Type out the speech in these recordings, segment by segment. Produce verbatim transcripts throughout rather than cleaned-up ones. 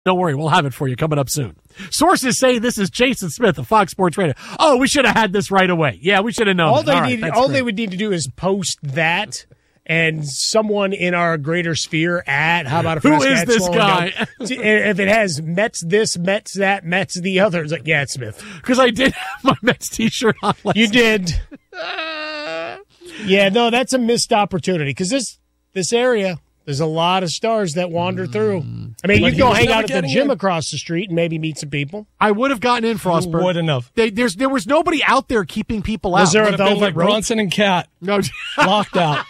Don't worry, we'll have it for you coming up soon. Sources say this is Jason Smith of Fox Sports Radio. Oh, we should have had this right away. Yeah, we should have known. All, they, all, need, right, all great. they would need to do is post that, and someone in our greater sphere at, how about if Who is this guy? If it has Mets this, Mets that, Mets the other, it's like, yeah, it's Smith. Because I did have my Mets t-shirt on last You did. Yeah, no, that's a missed opportunity because this this area, there's a lot of stars that wander mm. through. I mean, But you go hang out at the gym in. across the street and maybe meet some people. I would have gotten in, Frostburg. Wouldn't have. They, there's, there was nobody out there keeping people out. Was there a Would have been velvet like rope? Bronson and Cat No. locked out.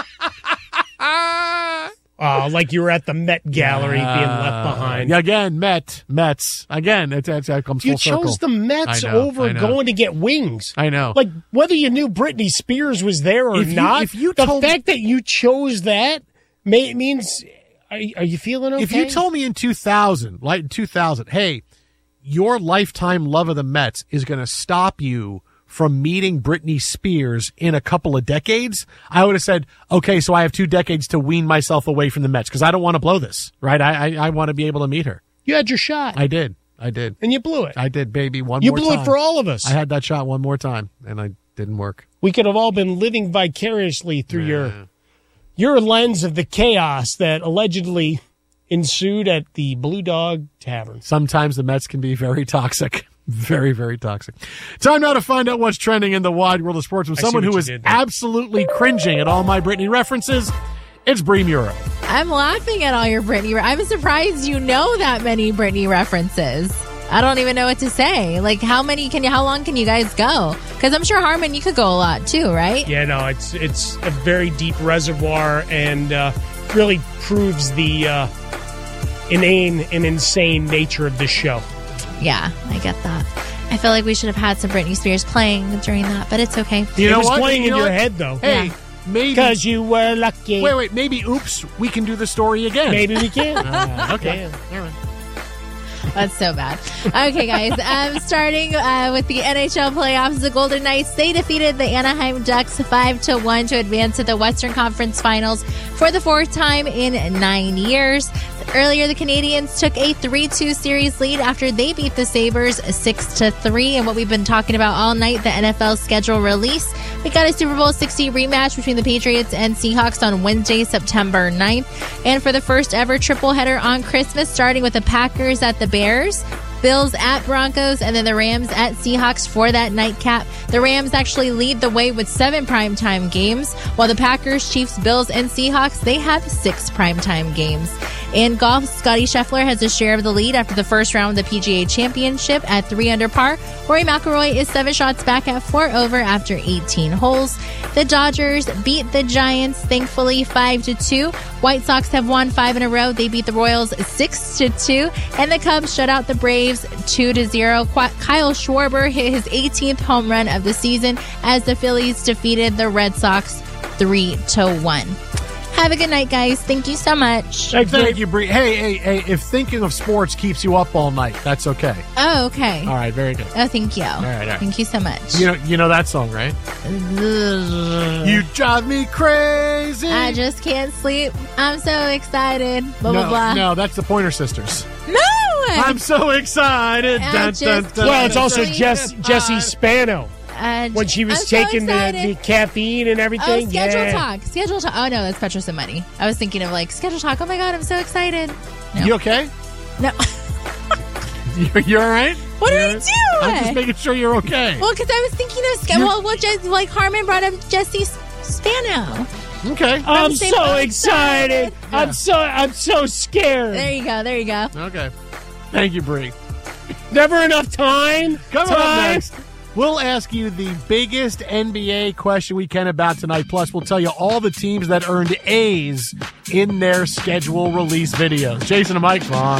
Oh, like you were at the Met Gallery Uh, being left behind. Yeah, again, Met, Mets. Again, it, it, it comes You full circle. chose the Mets I know, over I know. going to get wings. I know. Like, whether you knew Britney Spears was there or If you- not, if you the told- fact that you chose that may, means, are, you- are you feeling okay? If you told me in two thousand, like in two thousand, hey, your lifetime love of the Mets is going to stop you from meeting Britney Spears in a couple of decades, I would have said, okay, so I have two decades to wean myself away from the Mets because I don't want to blow this, right? I I, I want to be able to meet her. You had your shot. I did. I did. And you blew it. I did, baby, one you more blew time. it for all of us. I had that shot one more time, and I didn't work. We could have all been living vicariously through your your lens of the chaos that allegedly ensued at the Blue Dog Tavern. Sometimes the Mets can be very toxic. Very, very toxic. Time now to find out what's trending in the wide world of sports with I see someone what who you is did there. absolutely cringing at all my Britney references. It's Bree Muro. I'm laughing at all your Britney. Re- I'm surprised you know that many Britney references. I don't even know what to say. Like, how many can you? How long can you guys go? Because I'm sure Harmon, you could go a lot too, right? Yeah, no, it's it's a very deep reservoir and uh, really proves the uh, inane and insane nature of this show. Yeah, I get that. I feel like we should have had some Britney Spears playing during that, but it's okay. You it know was what? playing You know in your what? head, though. Hey, Yeah. maybe. Because you were lucky. Wait, wait. Maybe, oops, we can do the story again. Maybe we can. Uh, okay. Damn. All right. That's so bad. Okay, guys. Um, starting uh, with the N H L playoffs, the Golden Knights, they defeated the Anaheim Ducks five to one to advance to the Western Conference Finals for the fourth time in nine years. Earlier, the Canadiens took a three two series lead after they beat the Sabres six to three. And what we've been talking about all night, the N F L schedule release. We got a Super Bowl sixty rematch between the Patriots and Seahawks on Wednesday, September ninth. And for the first ever triple header on Christmas, starting with the Packers at the Bears, Bills at Broncos, and then the Rams at Seahawks for that nightcap. The Rams actually lead the way with seven primetime games, while the Packers, Chiefs, Bills, and Seahawks, they have six primetime games. In golf, Scottie Scheffler has a share of the lead after the first round of the P G A Championship at three under par. Rory McIlroy is seven shots back at four over after eighteen holes. The Dodgers beat the Giants, thankfully, five to two. White Sox have won five in a row. They beat the Royals six to two. And the Cubs shut out the Braves two to zero. Kyle Schwarber hit his eighteenth home run of the season as the Phillies defeated the Red Sox three to one. Have a good night, guys. Thank you so much. Thanks, Thank Dave. you, Bree. Hey, hey, hey, if thinking of sports keeps you up all night, that's okay. Oh, okay. All right, very good. Oh, thank you. right, all right. Thank you so much. You know, you know that song, right? You drive me crazy. I just can't sleep. I'm so excited. Blah, no, blah, blah. no, that's the Pointer Sisters. No! I'm so excited. I Dun, just dun, can't dun, Well, it's dun, also dun, Jess, dun, Jesse dun. Spano Uh, when she was I'm so taking the, excited. the caffeine and Oh, everything. schedule yeah. talk. Schedule talk. Oh, no, that's Petrus and Money. I was thinking of like, schedule talk. Oh, my God, I'm so excited. No. You okay? No. You're, you all right? What You did all I right? do? I'm just making sure you're okay. Well, because I was thinking of, sch- You're- well, well just, like Harmon brought up Jesse Spano. Okay. I'm the same so boat. excited. Yeah. I'm so I'm so scared. There you go. There you go. Okay. Thank you, Bree. Never enough time. Coming up time. next, we'll ask you the biggest N B A question we can about tonight. Plus, we'll tell you all the teams that earned A's in their schedule release videos. Jason and Mike, come on.